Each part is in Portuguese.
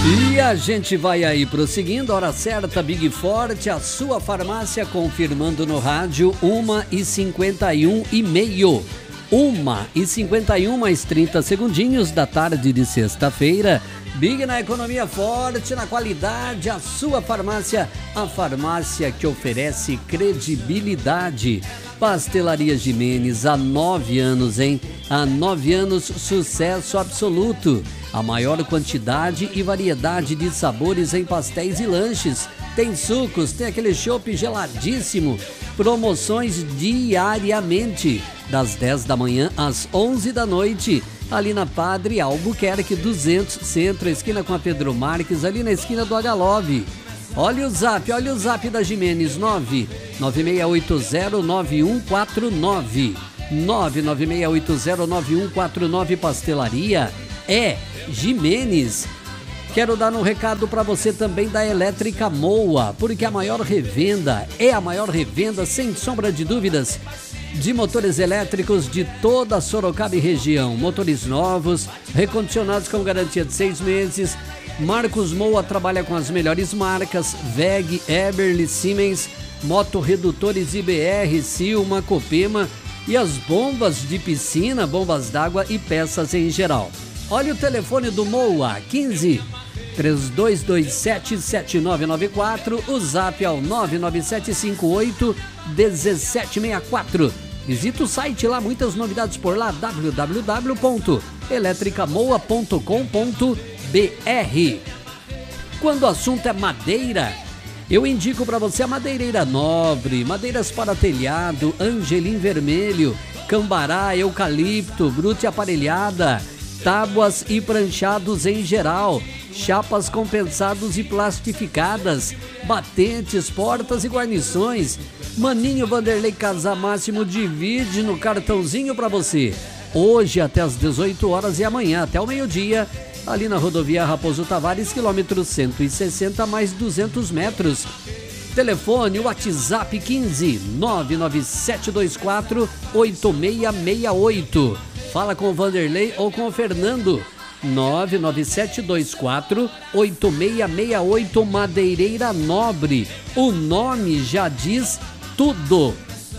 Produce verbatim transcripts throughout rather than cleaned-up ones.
E a gente vai aí prosseguindo, hora certa, Big Forte, a sua farmácia, confirmando no rádio, uma e cinquenta e um e meio. uma e cinquenta e um mais trinta segundinhos da tarde de sexta-feira. Big na economia forte, na qualidade, a sua farmácia, a farmácia que oferece credibilidade. Pastelaria Jimenez, há nove anos, hein? Há nove anos, sucesso absoluto. A maior quantidade e variedade de sabores em pastéis e lanches. Tem sucos, tem aquele chopp geladíssimo. Promoções diariamente, das dez da manhã às onze da noite. Ali na Padre Albuquerque duzentos, centro, esquina com a Pedro Marques, ali na esquina do Agalove. Olha o zap, olha o zap da Jimenez, nove nove seis oito zero nove um quatro nove. nove nove seis oito zero nove um quatro nove. Pastelaria é Jimenez. Quero dar um recado para você também da Elétrica Moa, porque a maior revenda, é a maior revenda, sem sombra de dúvidas, de motores elétricos de toda a Sorocaba e região. Motores novos, recondicionados com garantia de seis meses. Marcos Moa trabalha com as melhores marcas, W E G, Eberle, Siemens, Motorredutores I B R, Silma, Copema e as bombas de piscina, bombas d'água e peças em geral. Olha o telefone do Moa, quinze, três dois dois sete, sete nove nove quatro, o zap é o nove nove sete cinco oito, um sete seis quatro. Visita o site lá, muitas novidades por lá, w w w ponto eletrica moa ponto com ponto b r. Quando o assunto é madeira, eu indico para você a Madeireira Nobre, madeiras para telhado, angelim vermelho, cambará, eucalipto, brute aparelhada, tábuas e pranchados em geral, chapas compensados e plastificadas, batentes, portas e guarnições. Maninho Vanderlei Casamáximo divide no cartãozinho para você. Hoje até às dezoito horas e amanhã até o meio-dia, ali na rodovia Raposo Tavares, quilômetro cento e sessenta mais duzentos metros. Telefone, WhatsApp quinze, nove nove sete dois quatro, oito seis seis oito. Fala com o Vanderlei ou com o Fernando. nove nove sete dois quatro, oito seis seis oito. Madeireira Nobre. O nome já diz tudo.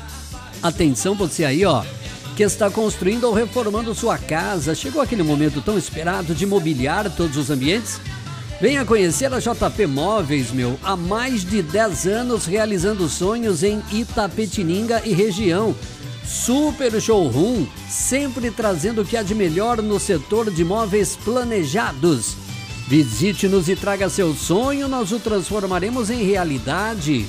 Atenção você aí, ó, que está construindo ou reformando sua casa. Chegou aquele momento tão esperado de mobiliar todos os ambientes? Venha conhecer a J P Móveis, meu. Há mais de dez anos realizando sonhos em Itapetininga e região. Super showroom, sempre trazendo o que há de melhor no setor de móveis planejados. Visite-nos e traga seu sonho, nós o transformaremos em realidade.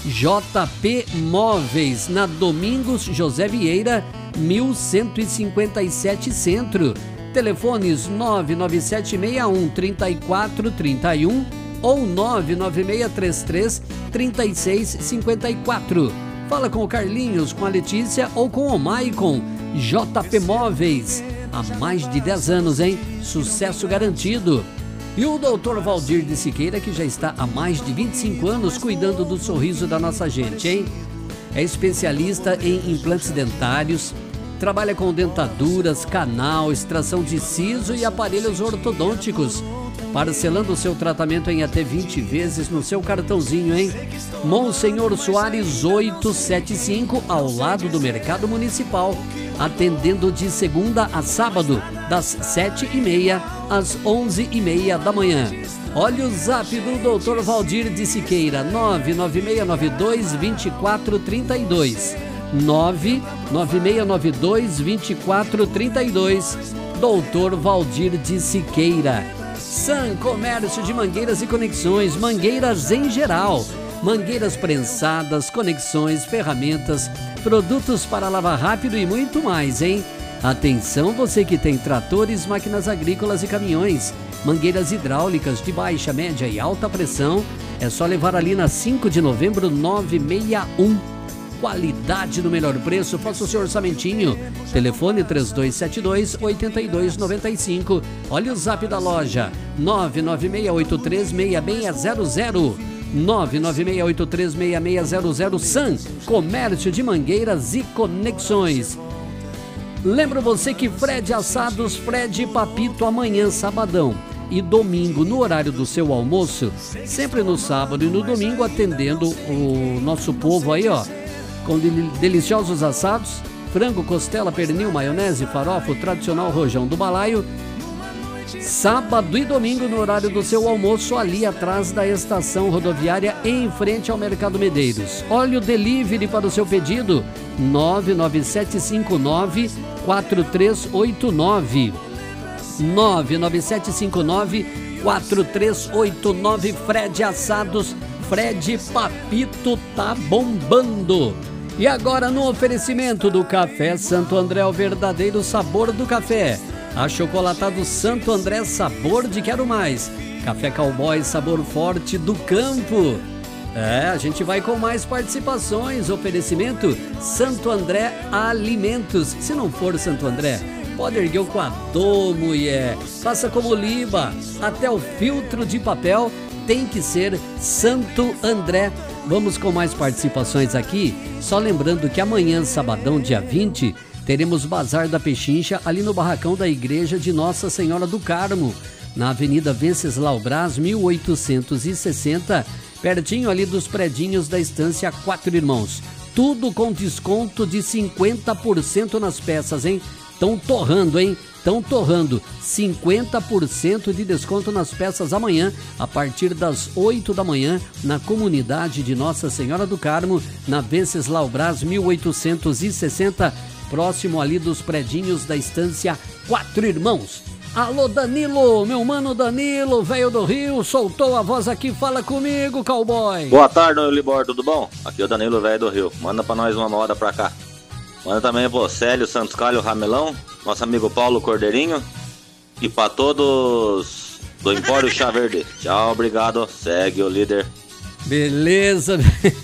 J P Móveis, na Domingos José Vieira, mil cento e cinquenta e sete Centro. Telefones nove nove sete seis um, três quatro três um ou nove nove seis três três, três seis cinco quatro. Fala com o Carlinhos, com a Letícia ou com o Maicon. J P Móveis, há mais de dez anos, hein? Sucesso garantido. E o doutor Valdir de Siqueira, que já está há mais de vinte e cinco anos cuidando do sorriso da nossa gente, hein? É especialista em implantes dentários, trabalha com dentaduras, canal, extração de siso e aparelhos ortodônticos, parcelando o seu tratamento em até vinte vezes no seu cartãozinho, hein? Monsenhor Soares oitocentos e setenta e cinco, ao lado do Mercado Municipal, atendendo de segunda a sábado, das sete e meia às onze e meia da manhã. Olha o zap do doutor Valdir de Siqueira, nove nove seis nove dois, dois quatro três dois. nove nove seis nove dois, dois quatro três dois. doutor Valdir de Siqueira. San Comércio de Mangueiras e Conexões, mangueiras em geral, mangueiras prensadas, conexões, ferramentas, produtos para lavar rápido e muito mais, hein? Atenção você que tem tratores, máquinas agrícolas e caminhões, mangueiras hidráulicas de baixa, média e alta pressão, é só levar ali na cinco de novembro nove seis um. Qualidade no melhor preço, faça o seu orçamentinho. Telefone três dois sete dois, oito dois nove cinco. Olha o zap da loja, nove nove seis oito três, seis seis zero zero. nove nove seis oito três, seis seis zero zero. San Comércio de Mangueiras e Conexões. Lembro você que Fred Assados, Fred e Papito, amanhã, sabadão, e domingo no horário do seu almoço, sempre no sábado e no domingo atendendo o nosso povo aí, ó, com deliciosos assados, frango, costela, pernil, maionese, farofa, o tradicional rojão do balaio. Sábado e domingo no horário do seu almoço, ali atrás da estação rodoviária, em frente ao Mercado Medeiros. Olha o delivery para o seu pedido, nove nove sete cinco nove quatro três oito nove. nove nove sete cinco nove quatro três oito nove. Fred Assados, Fred Papito tá bombando. E agora no oferecimento do Café Santo André, o verdadeiro sabor do café. Achocolatado Santo André, sabor de quero mais. Café Cowboy, sabor forte do campo. É, a gente vai com mais participações. Oferecimento Santo André Alimentos. Se não for Santo André, pode erguer o quadrô, mulher. Faça como Liba. Até o filtro de papel tem que ser Santo André. Vamos com mais participações aqui. Só lembrando que amanhã, sabadão, dia vinte, teremos Bazar da Pechincha ali no barracão da Igreja de Nossa Senhora do Carmo, na Avenida Venceslau Braz, mil oitocentos e sessenta, pertinho ali dos predinhos da Estância Quatro Irmãos. Tudo com desconto de cinquenta por cento nas peças, hein? Tão torrando, hein? Tão torrando. cinquenta por cento de desconto nas peças amanhã, a partir das oito da manhã, na comunidade de Nossa Senhora do Carmo, na Venceslau Braz, mil oitocentos e sessenta, próximo ali dos predinhos da Estância Quatro Irmãos. Alô, Danilo, meu mano Danilo, velho do Rio, soltou a voz aqui, fala comigo, cowboy. Boa tarde, meu Libor, tudo bom? Aqui é o Danilo, velho do Rio. Manda pra nós uma moda pra cá. Manda também pro Célio Santos Calho Ramelão, nosso amigo Paulo Cordeirinho, e pra todos do Empório Chá Verde. Tchau, obrigado, segue o líder. Beleza.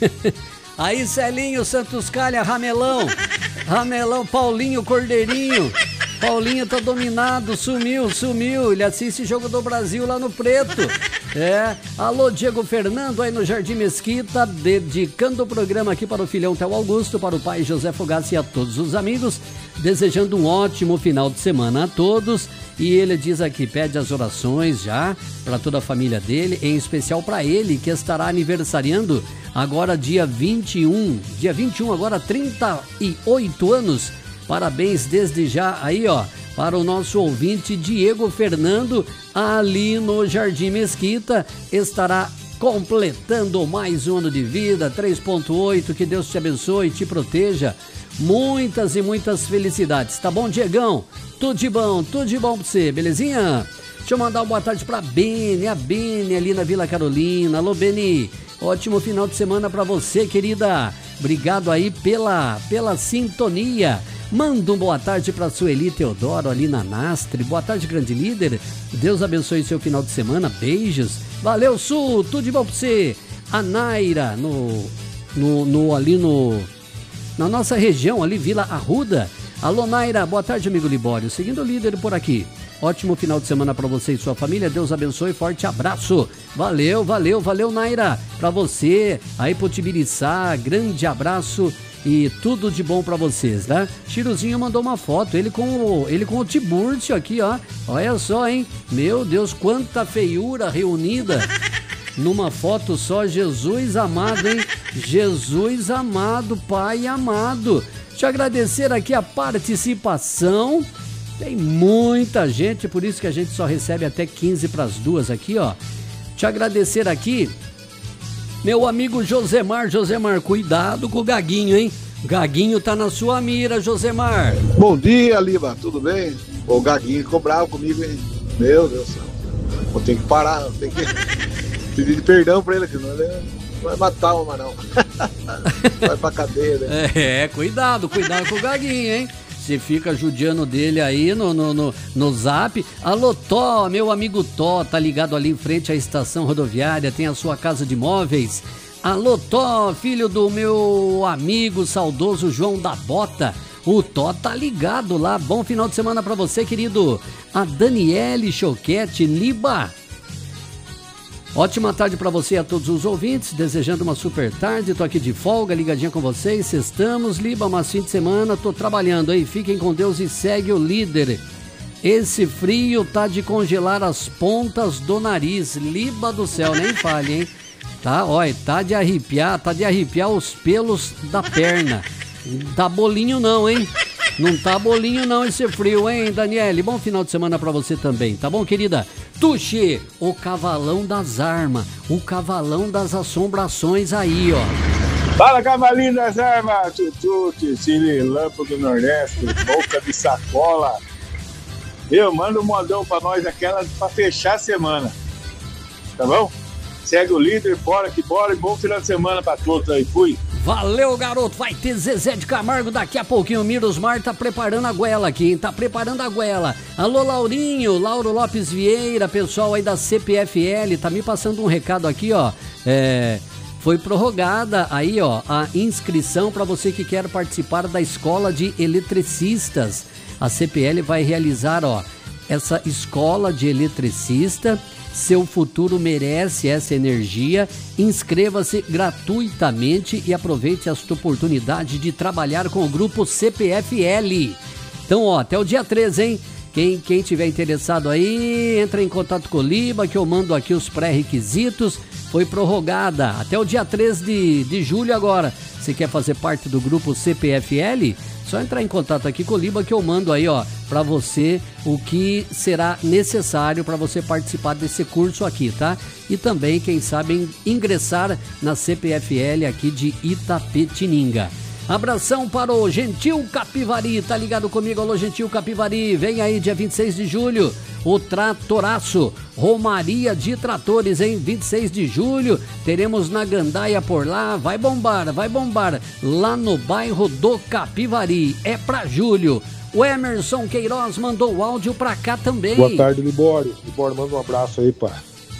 Aí, Celinho Santos Calha Ramelão, Ramelão, Paulinho Cordeirinho. Paulinho tá dominado, sumiu, sumiu. Ele assiste Jogo do Brasil lá no Preto. É. Alô, Diego Fernando, aí no Jardim Mesquita, dedicando o programa aqui para o filhão Theo Augusto, para o pai José Fogassi e a todos os amigos, desejando um ótimo final de semana a todos. E ele diz aqui, pede as orações já para toda a família dele, em especial para ele, que estará aniversariando agora dia vinte e um, dia vinte e um, agora trinta e oito anos. Parabéns desde já aí, ó, para o nosso ouvinte Diego Fernando, ali no Jardim Mesquita, estará completando mais um ano de vida, três ponto oito, que Deus te abençoe e te proteja. Muitas e muitas felicidades, tá bom, Diegão? Tudo de bom, tudo de bom pra você, belezinha? Deixa eu mandar uma boa tarde pra Beni, a Beni ali na Vila Carolina. Alô, Beni, ótimo final de semana pra você, querida. Obrigado aí pela, pela sintonia. Manda um boa tarde pra Sueli Teodoro ali na Nastre. Boa tarde, grande líder. Deus abençoe seu final de semana. Beijos. Valeu, Sul, tudo de bom pra você. A Naira, no, no, no, ali no, na nossa região, ali, Vila Arruda. Alô, Naira, boa tarde, amigo Libório. Seguindo o líder por aqui. Ótimo final de semana para você e sua família. Deus abençoe. Forte abraço. Valeu, valeu, valeu, Naira. Para você, aí pro Tibiriçá, grande abraço e tudo de bom para vocês, tá? Chiruzinho mandou uma foto, ele com o, ele com o Tibúrcio aqui, ó. Olha só, hein? Meu Deus, quanta feiura reunida numa foto só. Jesus amado, hein? Jesus amado, Pai amado. Deixa eu agradecer aqui a participação. Tem muita gente, por isso que a gente só recebe até quinze para as duas aqui, ó. Deixa eu agradecer aqui meu amigo Josemar. Josemar, cuidado com o Gaguinho, hein? O Gaguinho tá na sua mira, Josemar. Bom dia, Liba, tudo bem? O Gaguinho ficou bravo comigo, hein? Meu Deus do céu. Vou ter que parar, vou ter que pedir perdão pra ele, que não vai matar uma, não. Vai pra cadeia, né? É, cuidado, cuidado com o Gaguinho, hein? Você fica judiando dele aí no, no, no, no zap. Alô, Tó, meu amigo Tó, tá ligado ali em frente à estação rodoviária, tem a sua casa de móveis. Alô, Tó, filho do meu amigo saudoso João da Bota. O Tó tá ligado lá. Bom final de semana pra você, querido. A Daniele Choquete, Liba. Ótima tarde para você e a todos os ouvintes, desejando uma super tarde. Tô aqui de folga, ligadinha com vocês. Estamos, Liba, mas fim de semana tô trabalhando aí. Fiquem com Deus e segue o líder. Esse frio tá de congelar as pontas do nariz. Liba do céu, nem fale, hein? Tá, olha, tá de arrepiar, tá de arrepiar os pelos da perna. Tá bolinho não, hein? Não tá bolinho não esse frio, hein, Daniele? Bom final de semana pra você também, tá bom, querida? Tuxi, o cavalão das armas, o cavalão das assombrações aí, ó. Fala, cavalinho das armas, Tutu, Cine Lampo do Nordeste, boca de sacola. Eu mando um modão pra nós, aquela pra fechar a semana, tá bom? Segue o líder, bora que bora e bom final de semana pra todos aí, fui. Valeu, garoto, vai ter Zezé de Camargo daqui a pouquinho. O Mirosmar tá preparando a goela aqui, hein? Tá preparando a goela. Alô, Laurinho, Lauro Lopes Vieira, pessoal aí da C P F L, tá me passando um recado aqui, ó. É, foi prorrogada aí, ó, a inscrição para você que quer participar da Escola de Eletricistas. A C P L vai realizar, ó, essa escola de eletricista. Seu futuro merece essa energia. Inscreva-se gratuitamente e aproveite esta oportunidade de trabalhar com o grupo C P F L. Então, ó, até o dia treze, hein? Quem, quem tiver interessado aí, entra em contato com o Liba, que eu mando aqui os pré-requisitos. Foi prorrogada até o dia treze de, de julho agora. Você quer fazer parte do grupo C P F L? Só entrar em contato aqui com o Liba que eu mando aí, ó, pra você o que será necessário para você participar desse curso aqui, tá? E também, quem sabe, ingressar na C P F L aqui de Itapetininga. Abração para o Gentil Capivari, tá ligado comigo? Alô, Gentil Capivari, vem aí dia vinte e seis de julho, o Tratoraço, Romaria de Tratores, em vinte e seis de julho, teremos na Gandaia por lá, vai bombar, vai bombar, lá no bairro do Capivari, é pra julho. O Emerson Queiroz mandou o áudio pra cá também. Boa tarde, Libório. Libório, manda um abraço aí pra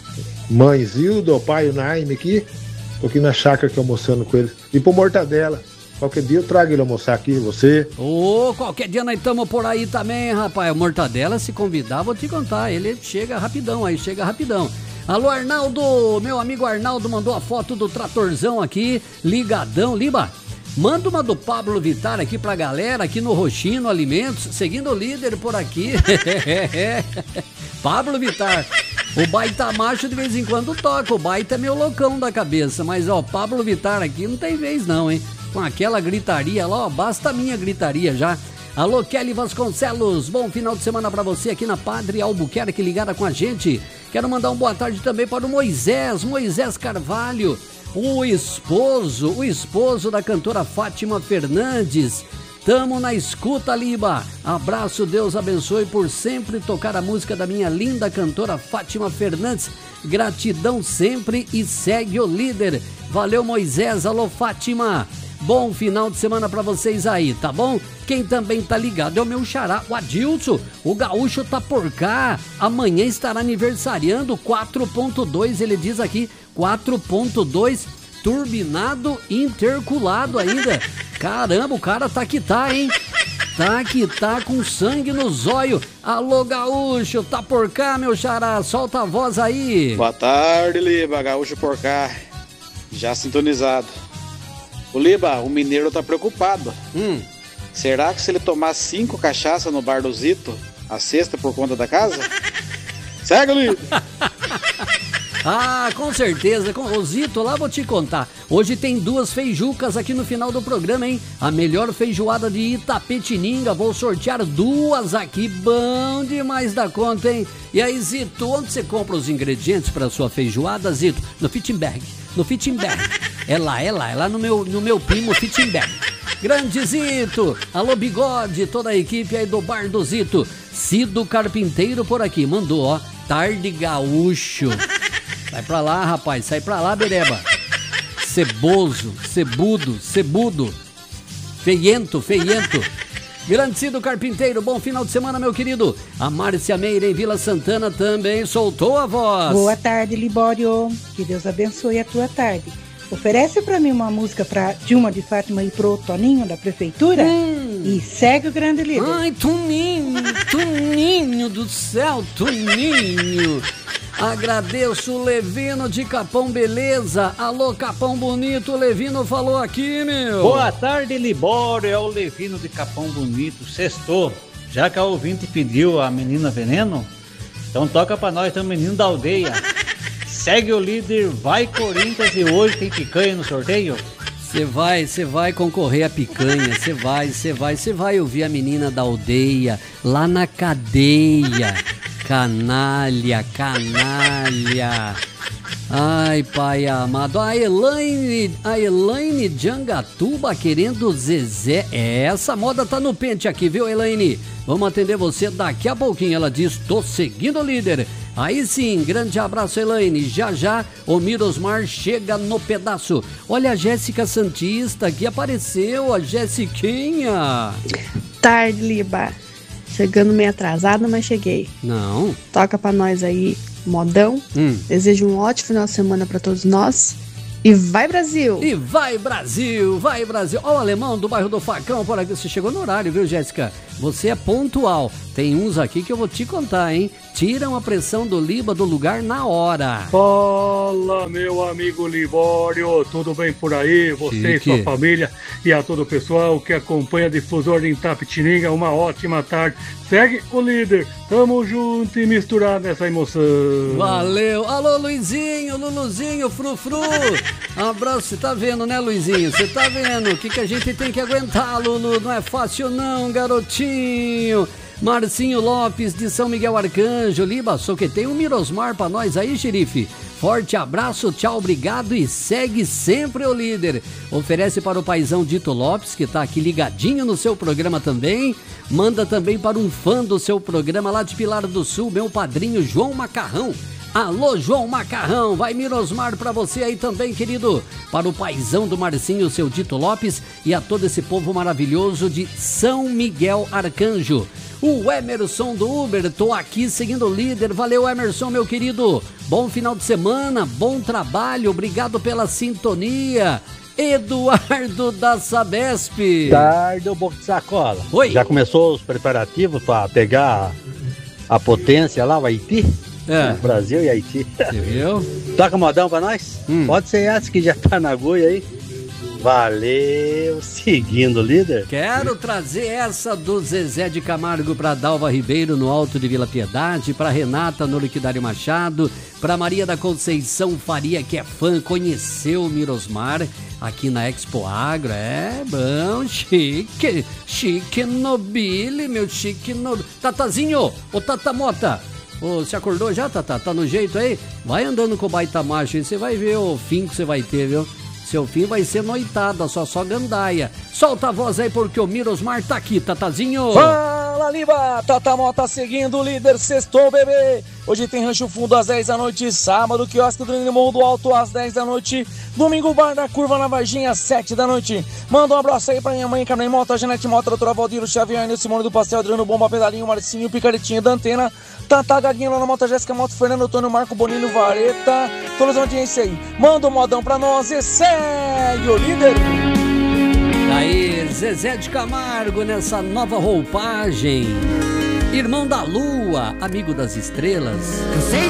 mãe Zilda, o pai, o Naime aqui, tô aqui na chácara aqui almoçando com ele, e pro Mortadela. Qualquer dia eu trago ele almoçar aqui, você. Ô, oh, qualquer dia nós estamos por aí também, rapaz. O Mortadela, se convidar, vou te contar. Ele chega rapidão aí, chega rapidão. Alô, Arnaldo, meu amigo Arnaldo mandou a foto do tratorzão aqui, ligadão. Liba, manda uma do Pablo Vittar aqui pra galera, aqui no Roxino Alimentos, seguindo o líder por aqui. Pablo Vittar. O Baita Macho de vez em quando toca, o Baita é meu loucão da cabeça, mas ó, Pablo Vittar aqui não tem vez não, hein? Com aquela gritaria lá, ó, basta a minha gritaria já. Alô, Kelly Vasconcelos, bom final de semana pra você aqui na Padre Albuquerque, ligada com a gente. Quero mandar uma boa tarde também para o Moisés, Moisés Carvalho, o esposo, o esposo da cantora Fátima Fernandes. Tamo na escuta, Liba. Abraço, Deus abençoe por sempre tocar a música da minha linda cantora Fátima Fernandes. Gratidão sempre e segue o líder. Valeu, Moisés. Alô, Fátima. Bom final de semana pra vocês aí, tá bom? Quem também tá ligado é o meu xará, o Adilson. O gaúcho tá por cá. Amanhã estará aniversariando quatro ponto dois, ele diz aqui, quatro ponto dois turbinado interculado ainda. Caramba, o cara tá que tá, hein? Tá que tá com sangue no zóio. Alô, gaúcho, tá por cá, meu xará? Solta a voz aí. Boa tarde, Liba, gaúcho por cá. Já sintonizado. O Liba, o mineiro tá preocupado. Hum. Será que se ele tomar cinco cachaças no bar do Zito, a sexta por conta da casa? Segue, Liba! Ah, com certeza, com o Zito lá vou te contar. Hoje tem duas feijucas aqui no final do programa, hein? A melhor feijoada de Itapetininga, vou sortear duas aqui, bom demais da conta, hein? E aí, Zito, onde você compra os ingredientes para sua feijoada, Zito? No Fittenberg, no Fittenberg. É lá, é lá, é lá no meu, no meu primo Fittenberg. Grande Zito, alô Bigode, toda a equipe aí do Bar do Zito. Cido Carpinteiro por aqui, mandou, ó, tarde gaúcho. Sai pra lá, rapaz, sai pra lá, bereba. Ceboso, cebudo, cebudo. Feiento, feiento. Grande Cido Carpinteiro, bom final de semana, meu querido. A Márcia Meira em Vila Santana também soltou a voz. Boa tarde, Libório. Que Deus abençoe a tua tarde. Oferece pra mim uma música pra Dilma de Fátima e pro Toninho da Prefeitura. Hum. E segue o grande líder. Ai, Toninho, Toninho do céu, Toninho. Agradeço o Levino de Capão Beleza. Alô, Capão Bonito, o Levino falou aqui, meu. Boa tarde, Libório. É o Levino de Capão Bonito. Sextou. já que a ouvinte pediu a menina Veneno, então toca pra nós, então, menino da aldeia. Segue o líder, vai Corinthians e hoje tem picanha no sorteio. Você vai, você vai concorrer a picanha, você vai, você vai, você vai ouvir a menina da aldeia lá na cadeia. Canalha, canalha. Ai, pai amado. A Elaine, a Elaine de Angatuba querendo Zezé. É, essa moda tá no pente aqui, viu, Elaine? Vamos atender você daqui a pouquinho. Ela diz, tô seguindo o líder. Aí sim, grande abraço, Elaine. Já já o Mirosmar chega no pedaço. Olha a Jéssica Santista que apareceu, a Jessiquinha. Tarde, Liba. Chegando meio atrasada, mas cheguei. Não. Toca pra nós aí, modão. Hum. Desejo um ótimo final de semana pra todos nós. E vai, Brasil! E vai, Brasil! Vai, Brasil! Ó, o alemão do bairro do Facão por aqui. Você chegou no horário, viu, Jéssica? Você é pontual. Tem uns aqui que eu vou te contar, hein? Tiram a pressão do Liba do lugar na hora. Fala, meu amigo Libório. Tudo bem por aí? Você Chique. e sua família e a todo o pessoal que acompanha a difusora de Itapetininga. Uma ótima tarde. Segue o líder. Tamo junto e misturado nessa emoção. Valeu! Alô, Luizinho, Luluzinho, Frufru! Abraço, você tá vendo, né, Luizinho? Você tá vendo o que, que a gente tem que aguentar, Lulu? Não é fácil não, garotinho! Marcinho Lopes de São Miguel Arcanjo, Liba, só que tem um Mirosmar pra nós aí, xerife. Forte abraço, tchau, obrigado e segue sempre o líder. Oferece para o paizão Dito Lopes, que tá aqui ligadinho no seu programa também. Manda também para um fã do seu programa lá de Pilar do Sul, meu padrinho João Macarrão. Alô, João Macarrão, vai Mirosmar pra você aí também, querido. Para o paizão do Marcinho, seu Dito Lopes, e a todo esse povo maravilhoso de São Miguel Arcanjo. O Emerson do Uber, tô aqui seguindo o líder. Valeu, Emerson, meu querido. Bom final de semana, bom trabalho, obrigado pela sintonia. Eduardo da Sabesp. Tarde, o Boco de Sacola. Oi. Já começou os preparativos para pegar a potência lá, o Haiti? É. Brasil e Haiti. Você viu? Toca modão pra nós? Hum. Pode ser essa que já tá na agulha aí. Valeu, seguindo o líder. Quero trazer essa do Zezé de Camargo para Dalva Ribeiro no Alto de Vila Piedade, para Renata no Liquidário Machado, para Maria da Conceição Faria, que é fã, conheceu o Mirosmar aqui na Expo Agro. É bom, chique, chique nobile, meu chique nobile. Tatazinho, ô Tata Mota, ô, você acordou já, Tata? Tá no jeito aí? Vai andando com o baita macho e você vai ver o fim que você vai ter, viu? Seu fim vai ser noitada, só só gandaia. Solta a voz aí porque o Mirosmar tá aqui, Tatazinho. Fala, Liba! Tata Mota seguindo o líder, sextou, bebê. Hoje tem Rancho Fundo às dez da noite, sábado, quiosque do Morro do Alto às dez da noite, domingo, Bar da Curva na Varginha às sete da noite. Manda um abraço aí pra minha mãe, Carmen Mota, Janete Mota, doutora Valdir, Xavier, Nilson, Simone do Pastel, Adriano Bomba, Pedalinho, Marcinho, Picaretinha da Antena, Tata Gaguinho lá na Mota, Jéssica Moto, Fernando Antônio, Marco Bonino, Vareta, todas as audiências aí. Manda um modão pra nós e segue o líder. Aí, Zezé de Camargo nessa nova roupagem. Irmão da Lua, amigo das estrelas. Cansei